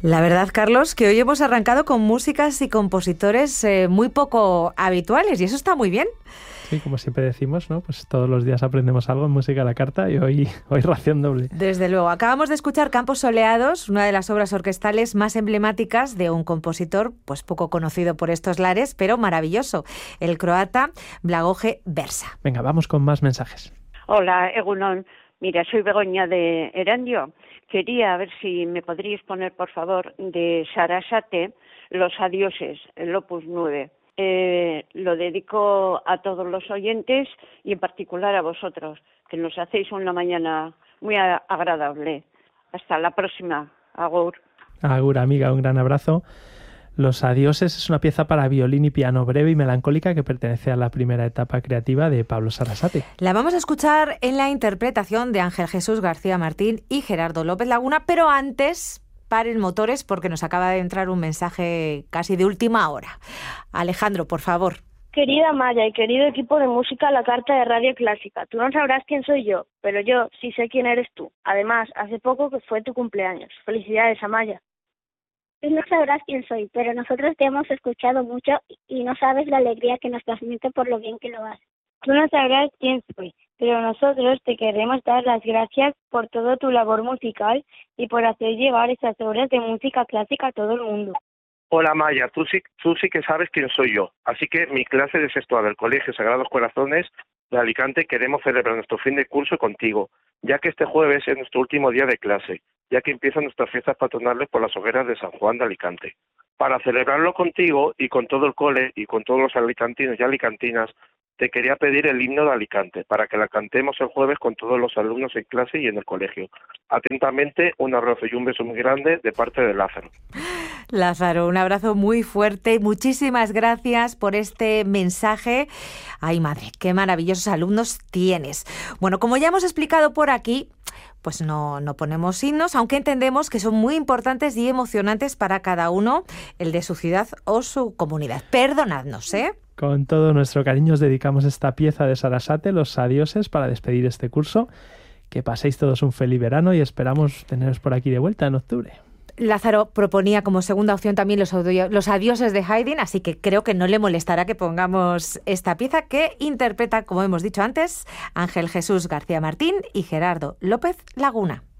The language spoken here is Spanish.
La verdad, Carlos, que hoy hemos arrancado con músicas y compositores muy poco habituales y eso está muy bien. Sí, como siempre decimos, ¿no? Pues todos los días aprendemos algo en Música a la Carta y hoy ración doble. Desde luego. Acabamos de escuchar Campos Soleados, una de las obras orquestales más emblemáticas de un compositor pues poco conocido por estos lares, pero maravilloso, el croata Blagoje Versa. Venga, vamos con más mensajes. Hola, Egunon. Mira, soy Begoña de Erandio. Quería ver si me podríais poner, por favor, de Sarasate, Los Adioses, el Opus 9. Lo dedico a todos los oyentes y en particular a vosotros, que nos hacéis una mañana muy agradable. Hasta la próxima. Agur. Agur, amiga, un gran abrazo. Los Adioses es una pieza para violín y piano breve y melancólica que pertenece a la primera etapa creativa de Pablo Sarasate. La vamos a escuchar en la interpretación de Ángel Jesús García Martín y Gerardo López Laguna, pero antes paren motores porque nos acaba de entrar un mensaje casi de última hora. Alejandro, por favor. Querida Maya y querido equipo de Música a la Carta de Radio Clásica, tú no sabrás quién soy yo, pero yo sí sé quién eres tú. Además, hace poco que fue tu cumpleaños. Felicidades, Amaya. Tú no sabrás quién soy, pero nosotros te hemos escuchado mucho y no sabes la alegría que nos transmite por lo bien que lo haces. Tú no sabrás quién soy, pero nosotros te queremos dar las gracias por todo tu labor musical y por hacer llegar esas obras de música clásica a todo el mundo. Hola Maya, tú sí que sabes quién soy yo, así que mi clase de sexto A del Colegio Sagrados Corazones de Alicante queremos celebrar nuestro fin de curso contigo, ya que este jueves es nuestro último día de clase, ya que empiezan nuestras fiestas patronales por las hogueras de San Juan de Alicante. Para celebrarlo contigo y con todo el cole y con todos los alicantinos y alicantinas, te quería pedir el himno de Alicante, para que la cantemos el jueves con todos los alumnos en clase y en el colegio. Atentamente, un abrazo y un beso muy grande de parte de Lázaro. Lázaro, un abrazo muy fuerte y muchísimas gracias por este mensaje. Ay, madre, qué maravillosos alumnos tienes. Bueno, como ya hemos explicado por aquí, pues no ponemos himnos, aunque entendemos que son muy importantes y emocionantes para cada uno, el de su ciudad o su comunidad. Perdonadnos, ¿eh? Con todo nuestro cariño os dedicamos esta pieza de Sarasate, Los Adioses, para despedir este curso. Que paséis todos un feliz verano y esperamos teneros por aquí de vuelta en octubre. Lázaro proponía como segunda opción también los Adioses de Haydn, así que creo que no le molestará que pongamos esta pieza que interpreta, como hemos dicho antes, Ángel Jesús García Martín y Gerardo López Laguna.